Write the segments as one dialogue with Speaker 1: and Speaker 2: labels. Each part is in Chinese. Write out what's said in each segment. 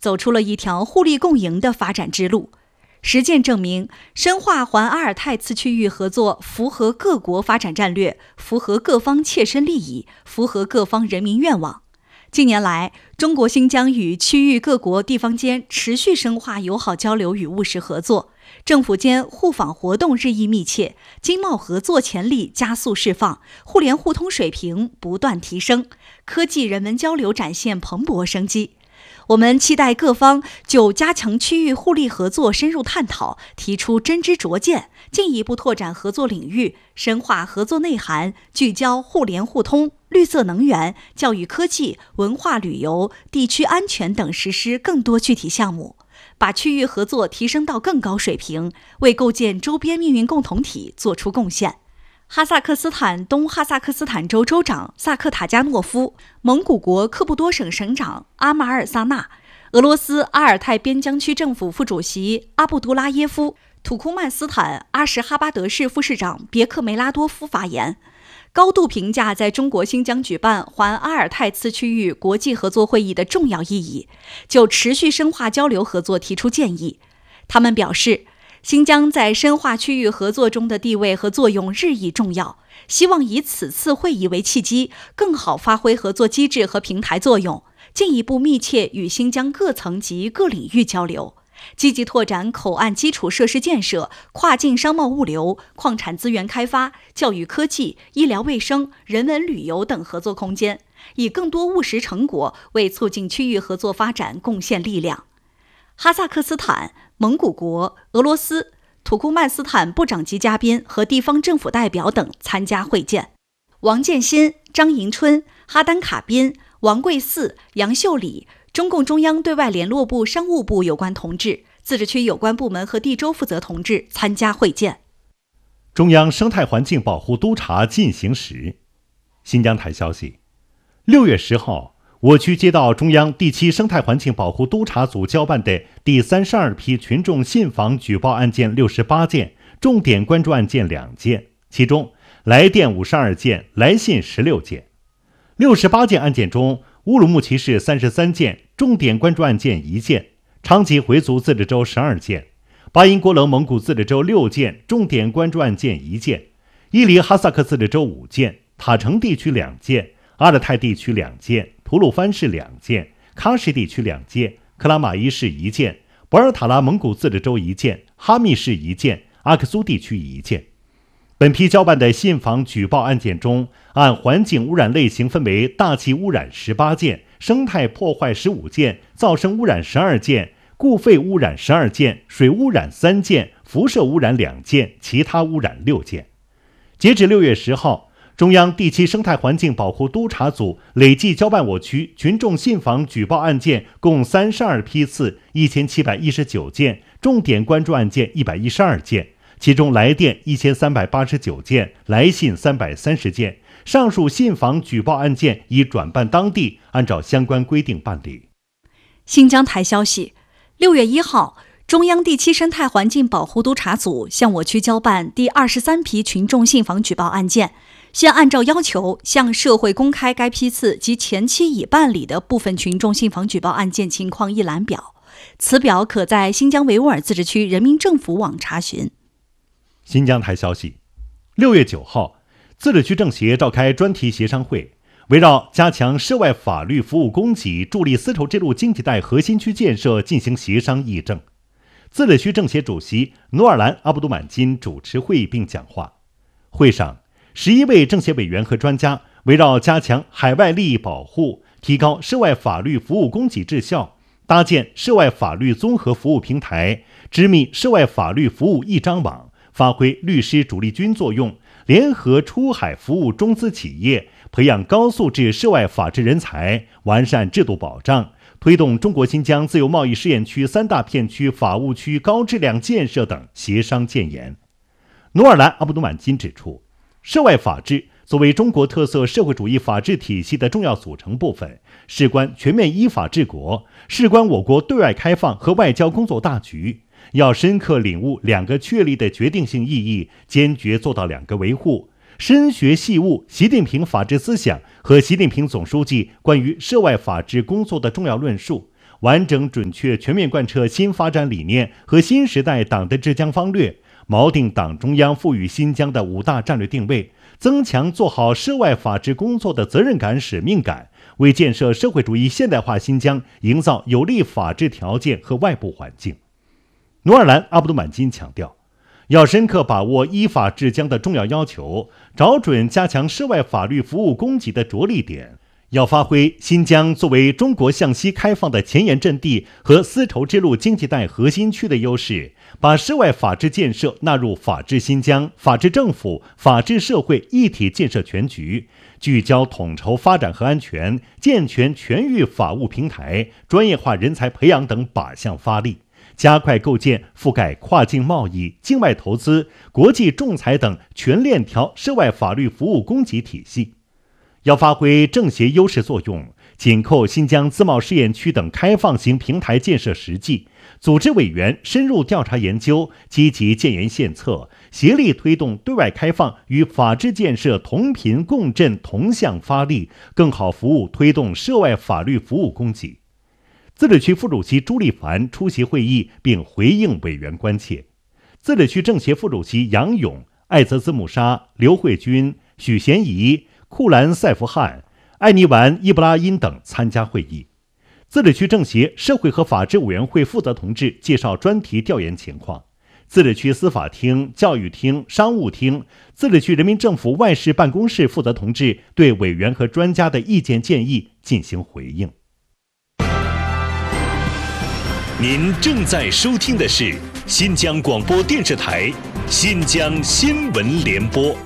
Speaker 1: 走出了一条互利共赢的发展之路。实践证明，深化环阿尔泰次区域合作符合各国发展战略，符合各方切身利益，符合各方人民愿望。近年来，中国新疆与区域各国地方间持续深化友好交流与务实合作，政府间互访活动日益密切，经贸合作潜力加速释放，互联互通水平不断提升，科技人文交流展现蓬勃生机。我们期待各方就加强区域互利合作深入探讨，提出真知灼见，进一步拓展合作领域，深化合作内涵，聚焦互联互通、绿色能源、教育科技、文化旅游、地区安全等实施更多具体项目，把区域合作提升到更高水平，为构建周边命运共同体做出贡献。哈萨克斯坦东哈萨克斯坦州州长萨克塔加诺夫、蒙古国科布多省省长阿马尔萨纳、俄罗斯阿尔泰边疆区政府副主席阿布杜拉耶夫、土库曼斯坦阿什哈巴德市副市长别克梅拉多夫发言，高度评价在中国新疆举办环阿尔泰次区域国际合作会议的重要意义，就持续深化交流合作提出建议。他们表示，新疆在深化区域合作中的地位和作用日益重要，希望以此次会议为契机，更好发挥合作机制和平台作用，进一步密切与新疆各层级各领域交流，积极拓展口岸基础设施建设、跨境商贸物流、矿产资源开发、教育科技、医疗卫生、人文旅游等合作空间，以更多务实成果为促进区域合作发展贡献力量。哈萨克斯坦、蒙古国、俄罗斯、土库曼斯坦部长级嘉宾和地方政府代表等参加会见。王建新、张迎春、哈丹卡宾、王贵嗣、杨秀礼，中共中央对外联络部、商务部有关同志、自治区有关部门和地州负责同志参加会见。
Speaker 2: 中央生态环境保护督查进行时。新疆台消息，6月10号，我区接到中央第7生态环境保护督查组交办的第32批群众信访举报案件68件，重点关注案件2件，其中来电52件，来信16件。68件案件中，乌鲁木齐市33件，重点关注案件1件，昌吉回族自治州12件，巴音郭楞蒙古自治州6件，重点关注案件1件，伊犁哈萨克自治州5件，塔城地区2件，阿勒泰地区2件，吐鲁番市2件，喀什地区2件，克拉玛依市1件，博尔塔拉蒙古自治州1件，哈密市1件，阿克苏地区1件。本批交办的信访举报案件中，按环境污染类型分为大气污染18件，生态破坏15件，噪声污染12件，固废污染12件，水污染3件，辐射污染2件，其他污染6件。截至6月10号，中央第7生态环境保护督查组累计交办我区群众信访举报案件共32批次1719件，重点关注案件112件，其中来电1389件，来信330件。上述信访举报案件已转办当地，按照相关规定办理。
Speaker 1: 新疆台消息，6月1号，中央第7生态环境保护督查组向我区交办第23批群众信访举报案件，现按照要求向社会公开该批次及前期已办理的部分群众信访举报案件情况一览表，此表可在新疆维吾尔自治区人民政府网查询。
Speaker 2: 新疆台消息，6月9号，自治区政协召开专题协商会，围绕加强涉外法律服务供给，助力丝绸之路经济带核心区建设进行协商议政。自治区政协主席努尔兰·阿卜杜满金主持会议并讲话。会上，11位政协委员和专家围绕加强海外利益保护，提高涉外法律服务供给质效，搭建涉外法律综合服务平台，织密涉外法律服务一张网，发挥律师主力军作用，联合出海服务中资企业，培养高素质涉外法治人才，完善制度保障，推动中国新疆自由贸易试验区3大片区法务区高质量建设等协商建言。努尔兰·阿卜杜满金指出，涉外法治作为中国特色社会主义法治体系的重要组成部分，事关全面依法治国，事关我国对外开放和外交工作大局，要深刻领悟2个确立的决定性意义，坚决做到2个维护，深学细悟习近平法治思想和习近平总书记关于涉外法治工作的重要论述， 完整准确全面贯彻新发展理念和新时代党的治疆方略，锚定党中央赋予新疆的5大战略定位，增强做好涉外法治工作的责任感、使命感，为建设社会主义现代化新疆营造有利法治条件和外部环境。努尔兰·阿卜杜满金强调，要深刻把握依法治疆的重要要求，找准加强涉外法律服务供给的着力点，要发挥新疆作为中国向西开放的前沿阵地和丝绸之路经济带核心区的优势，把涉外法治建设纳入法治新疆、法治政府、法治社会一体建设全局，聚焦统筹发展和安全，健全全域法务平台、专业化人才培养等靶向发力，加快构建覆盖跨境贸易、境外投资、国际仲裁等全链条涉外法律服务供给体系。要发挥政协优势作用，紧扣新疆自贸试验区等开放型平台建设实际，组织委员深入调查研究，积极建言献策，协力推动对外开放与法治建设同频共振、同向发力，更好服务推动涉外法律服务供给。自治区副主席朱立凡出席会议并回应委员关切。自治区政协副主席杨勇、艾泽兹姆沙、刘慧君、许贤仪、库兰塞夫汗、艾尼完·伊布拉因等参加会议。自治区政协社会和法制委员会负责同志介绍专题调研情况。自治区司法厅、教育厅、商务厅、自治区人民政府外事办公室负责同志对委员和专家的意见建议进行回应。
Speaker 3: 您正在收听的是新疆广播电视台新疆新闻联播。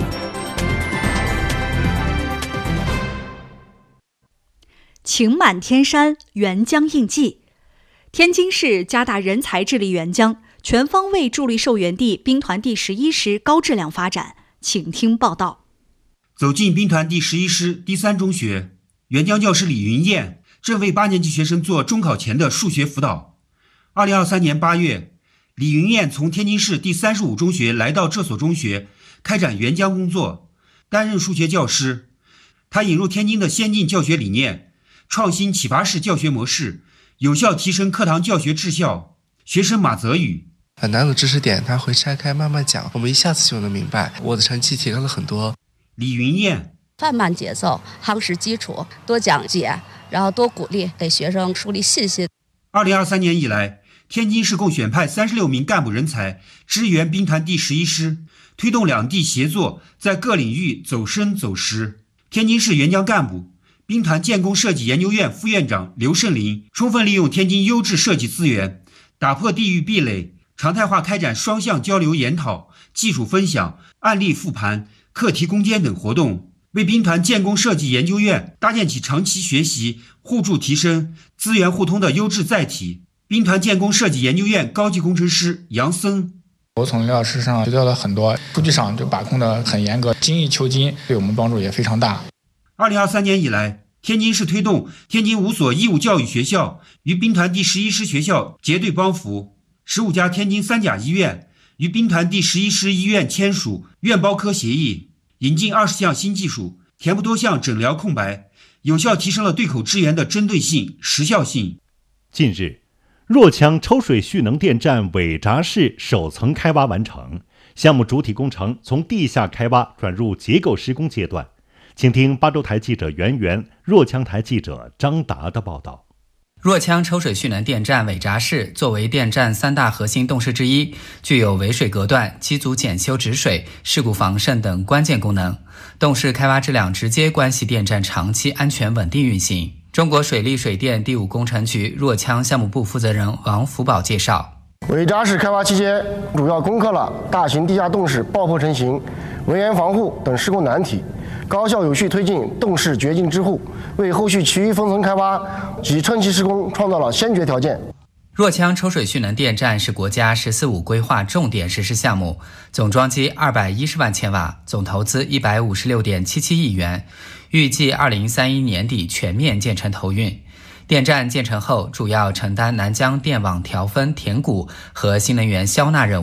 Speaker 1: 晴满天山，援疆应季。天津市加大人才治理援疆，全方位助力受援地兵团第11师高质量发展。请听报道。
Speaker 4: 走进兵团第11师第3中学，援疆教师李云燕正为8年级学生做中考前的数学辅导。2023年8月，李云燕从天津市第35中学来到这所中学，开展援疆工作，担任数学教师。他引入天津的先进教学理念，创新启发式教学模式，有效提升课堂教学质效。学生马泽宇，
Speaker 5: 很难的知识点他会拆开慢慢讲，我们一下子就能明白，我的成绩提高了很多。
Speaker 4: 李云燕，
Speaker 6: 放慢节奏，夯实基础，多讲解，然后多鼓励，给学生树立信心。
Speaker 4: 2023年以来，天津市共选派36名干部人才支援兵团第11师，推动两地协作在各领域走深走实。天津市援疆干部、兵团建工设计研究院副院长刘胜林充分利用天津优质设计资源，打破地域壁垒，常态化开展双向交流研讨、技术分享、案例复盘、课题攻坚等活动，为兵团建工设计研究院搭建起长期学习、互助提升、资源互通的优质载体。兵团建工设计研究院高级工程师杨森，
Speaker 7: 我从廖老师上学到了很多，数据上就把控得很严格，精益求精，对我们帮助也非常大。
Speaker 4: 2023年以来，天津市推动天津5所义务教育学校与兵团第11师学校结对帮扶，15家天津3甲医院与兵团第11师医院签署院包科协议，引进20项新技术，填补多项诊疗空白，有效提升了对口支援的针对性、时效性。
Speaker 2: 近日，若羌抽水蓄能电站尾闸室首层开挖完成，项目主体工程从地下开挖转入结构施工阶段。请听巴州台记者袁源、若羌台记者张达的报道。
Speaker 8: 若羌抽水蓄能电站尾闸室作为电站3大核心动室之一，具有围水隔断、机组检修止水、事故防渗等关键功能。动室开挖质量直接关系电站长期安全稳定运行。中国水利水电第5工程局若羌项目部负责人王福宝介绍，
Speaker 9: 尾闸室开挖期间，主要攻克了大型地下动室爆破成型、围岩防护等施工难题，高效有序推进动室掘进支护，为后续其余分层开挖及称期施工创造了先决条件。
Speaker 8: 若羌抽水蓄能电站是国家“十四五”规划重点实施项目，总装机210万千瓦，总投资156.77亿元，预计2031年底全面建成投运。电站建成后，主要承担南疆电网调分、填谷和新能源消纳任务。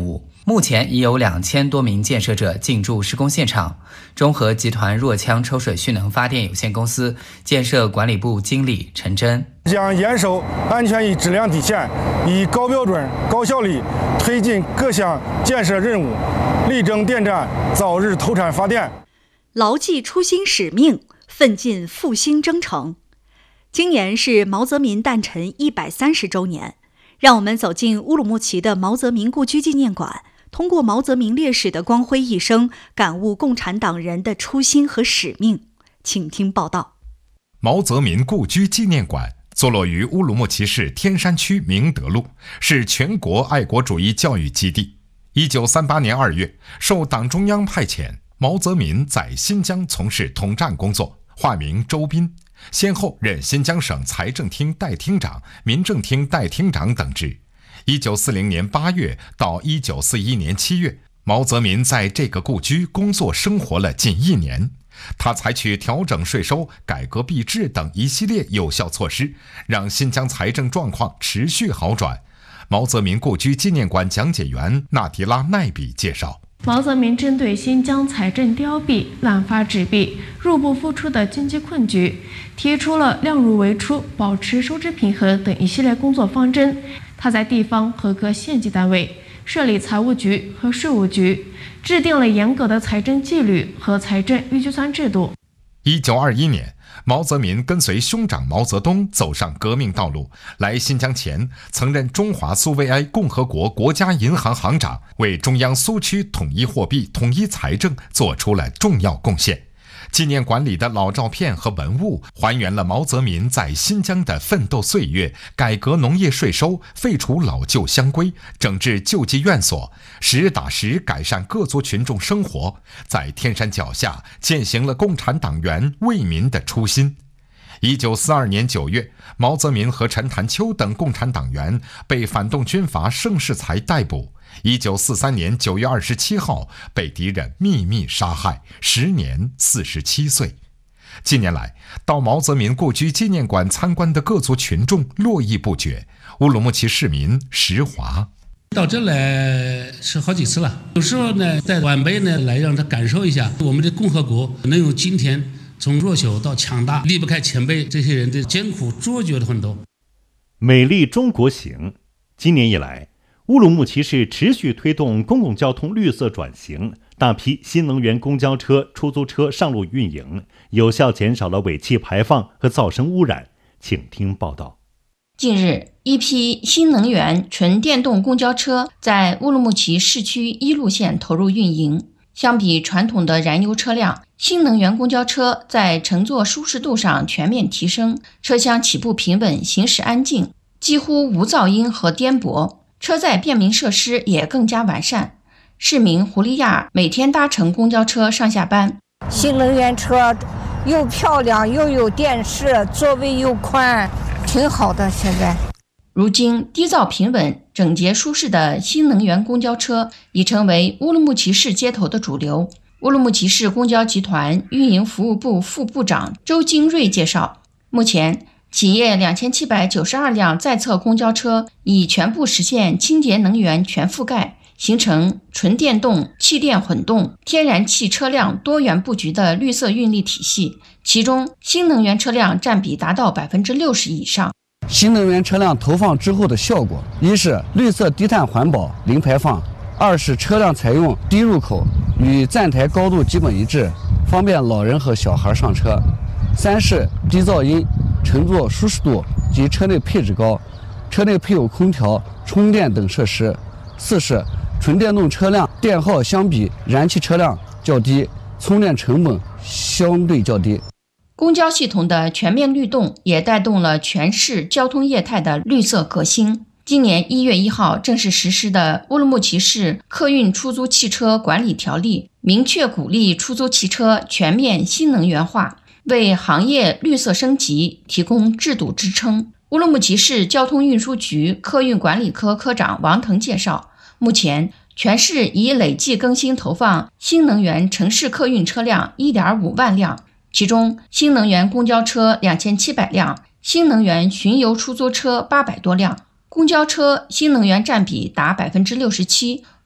Speaker 8: 目前已有2000多名建设者进驻施工现场。中核集团若羌抽水蓄能发电有限公司建设管理部经理陈真，
Speaker 10: 将严守安全与质量底线，以高标准、高效率推进各项建设任务，力争电站早日投产发电，
Speaker 1: 牢记初心使命，奋进复兴征程。今年是毛泽民诞辰130周年，让我们走进乌鲁木齐的毛泽民故居纪念馆，通过毛泽民烈士的光辉一生，感悟共产党人的初心和使命。请听报道。
Speaker 11: 毛泽民故居纪念馆坐落于乌鲁木齐市天山区明德路，是全国爱国主义教育基地。1938年2月，受党中央派遣，毛泽民在新疆从事统战工作，化名周斌，先后任新疆省财政厅代厅长、民政厅代厅长等职。1940年8月到1941年7月，毛泽民在这个故居工作生活了近1年。他采取调整税收、改革币制等一系列有效措施，让新疆财政状况持续好转。毛泽民故居纪念馆讲解员纳迪拉奈比介绍，
Speaker 12: 毛泽民针对新疆财政凋敝、滥发纸币、入不敷出的经济困局，提出了量入为出、保持收支平衡等一系列工作方针。他在地方和各县级单位设立财务局和税务局，制定了严格的财政纪律和财政预算制度。
Speaker 11: 1921年，毛泽民跟随兄长毛泽东走上革命道路。来新疆前，曾任中华苏维埃共和国国家银行行长，为中央苏区统一货币、统一财政做出了重要贡献。纪念馆里的老照片和文物还原了毛泽民在新疆的奋斗岁月，改革农业税收，废除老旧乡规，整治救济院所，实打实改善各族群众生活，在天山脚下践行了共产党员为民的初心。1942年9月，毛泽民和陈潭秋等共产党员被反动军阀盛世才逮捕。1943年9月27号被敌人秘密杀害，时年47岁。近年来，到毛泽民故居纪念馆参观的各族群众络绎不绝。乌鲁木齐市民石华，
Speaker 13: 到这来是好几次了，有时候呢带晚辈呢来让他感受一下我们的共和国能有今天从弱小到强大，离不开前辈这些人的艰苦卓绝的奋斗。
Speaker 2: 美丽中国行，今年以来，乌鲁木齐市持续推动公共交通绿色转型，大批新能源公交车、出租车上路运营，有效减少了尾气排放和噪声污染。请听报道。
Speaker 14: 近日，一批新能源纯电动公交车在乌鲁木齐市区一路线投入运营。相比传统的燃油车辆，新能源公交车在乘坐舒适度上全面提升，车厢起步平稳，行驶安静，几乎无噪音和颠簸。车载便民设施也更加完善。市民胡利亚每天搭乘公交车上下班。
Speaker 15: 新能源车又漂亮又有电视，座位又宽，挺好的。现在
Speaker 14: 如今，低噪平稳、整洁舒适的新能源公交车已成为乌鲁木齐市街头的主流。乌鲁木齐市公交集团运营服务部副部长周金瑞介绍，目前企业2792辆在册公交车已全部实现清洁能源全覆盖，形成纯电动、气电混动、天然气车辆多元布局的绿色运力体系，其中新能源车辆占比达到60%以上。
Speaker 16: 新能源车辆投放之后的效果，一是绿色低碳环保零排放，二是车辆采用低入口，与站台高度基本一致，方便老人和小孩上车，三是低噪音，乘坐舒适度及车内配置高，车内配有空调、充电等设施，四是纯电动车辆电耗相比燃气车辆较低，充电成本相对较低。
Speaker 14: 公交系统的全面律动也带动了全市交通业态的绿色革新。今年1月1号正式实施的乌鲁木齐市客运出租汽车管理条例，明确鼓励出租汽车全面新能源化，为行业绿色升级提供制度支撑。乌鲁木齐市交通运输局客运管理科科长王腾介绍，目前全市已累计更新投放新能源城市客运车辆 1.5 万辆，其中新能源公交车2700辆，新能源巡游出租车800多辆，公交车新能源占比达67%，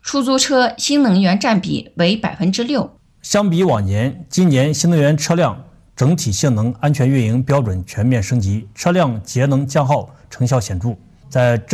Speaker 14: 出租车新能源占比为6%。
Speaker 17: 相比往年，今年新能源车辆整体性能、安全运营标准全面升级，车辆节能降耗成效显著。在